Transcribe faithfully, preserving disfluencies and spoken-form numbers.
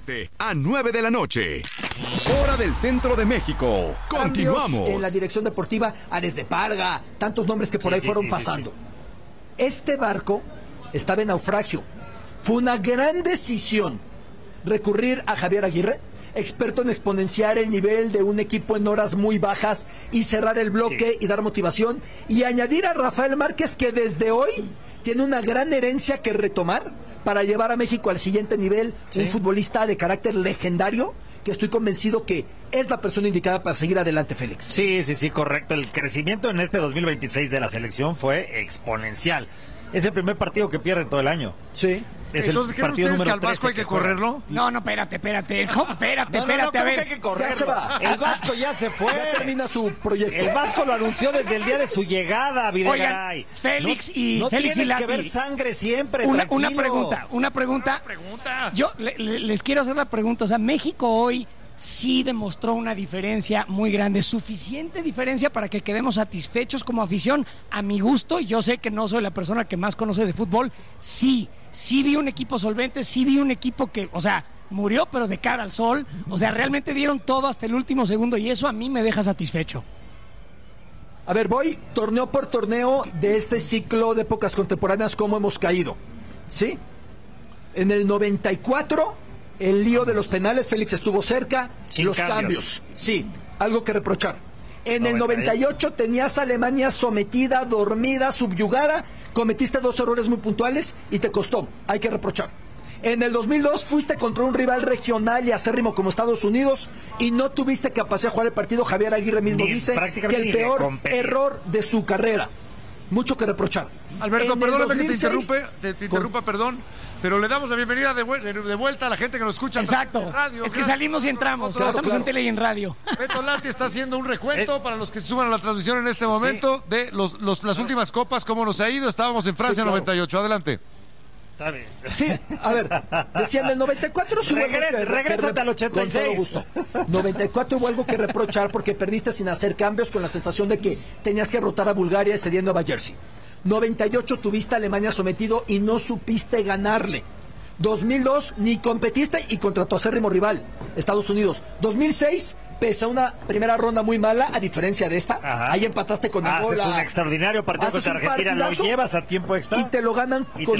siete a nueve de la noche. Hora del centro de México. Continuamos. Cambios en la dirección deportiva, Ares de Parga, tantos nombres que por Sí, ahí sí, fueron sí, pasando. sí, sí. Este barco estaba en naufragio. Fue una gran decisión recurrir a Javier Aguirre, experto en exponenciar el nivel de un equipo en horas muy bajas y cerrar el bloque sí. y dar motivación, y añadir a Rafael Márquez, que desde hoy tiene una gran herencia que retomar para llevar a México al siguiente nivel, sí. un futbolista de carácter legendario, que estoy convencido que es la persona indicada para seguir adelante, Félix. Sí, sí, sí, correcto. El crecimiento en este dos mil veintiséis de la selección fue exponencial. Es el primer partido que pierde todo el año. Sí. Es Entonces, ¿creen ustedes que al Vasco hay que, que correrlo? No, no, espérate, espérate. ¿Cómo? Espérate, no, espérate, no, no, a ver. Que hay que correrlo. El Vasco ya se fue. Ya termina su proyecto. El Vasco lo anunció desde el día de su llegada, Videgaray. Oigan, Félix y no, no Félix tienes y Lati. que ver sangre siempre, una, tranquilo. una pregunta, una pregunta. Una pregunta. Yo le, le, les quiero hacer la pregunta. O sea, México hoy sí demostró una diferencia muy grande, suficiente diferencia para que quedemos satisfechos como afición. A mi gusto, yo sé que no soy la persona que más conoce de fútbol, sí, sí vi un equipo solvente, sí vi un equipo que, o sea, murió pero de cara al sol, o sea, realmente dieron todo hasta el último segundo y eso a mí me deja satisfecho. A ver, voy torneo por torneo de este ciclo de épocas contemporáneas, cómo hemos caído, ¿sí? En el noventa y cuatro... el lío de los penales, Félix estuvo cerca, Sin los cambios. cambios, sí, algo que reprochar. En el noventa y ocho tenías a Alemania sometida, dormida, subyugada, cometiste dos errores muy puntuales y te costó, hay que reprochar. En el dos mil dos fuiste contra un rival regional y acérrimo como Estados Unidos y no tuviste capacidad de jugar el partido. Javier Aguirre mismo Ni, dice que el peor error de su carrera. Mucho que reprochar. Alberto, En perdóname que te dos mil seis, interrumpe, te, te interrumpa, con... perdón, pero le damos la bienvenida de, de vuelta a la gente que nos escucha. Exacto, en radio. es que Gracias. salimos y entramos, claro, estamos claro. en tele y en radio. Beto Lati está haciendo un recuento eh, para los que se suman a la transmisión en este momento sí. de los, los, las últimas copas, cómo nos ha ido. Estábamos en Francia sí, claro. noventa y ocho, adelante. Está bien. Sí, a ver, decían del noventa y cuatro hubo Regres, algo que, regrésate que, al ochenta y seis. Con todo gusto. noventa y cuatro hubo algo que reprochar porque perdiste sin hacer cambios, con la sensación de que tenías que rotar a Bulgaria cediendo a Nueva Jersey. noventa y ocho tuviste a Alemania sometido y no supiste ganarle. dos mil dos ni competiste y contra tu acérrimo rival, Estados Unidos. dos mil seis, pese a una primera ronda muy mala, a diferencia de esta, Ajá. ahí empataste con Angola. Haces un extraordinario partido contra Argentina, lo llevas a tiempo extra y te lo ganan con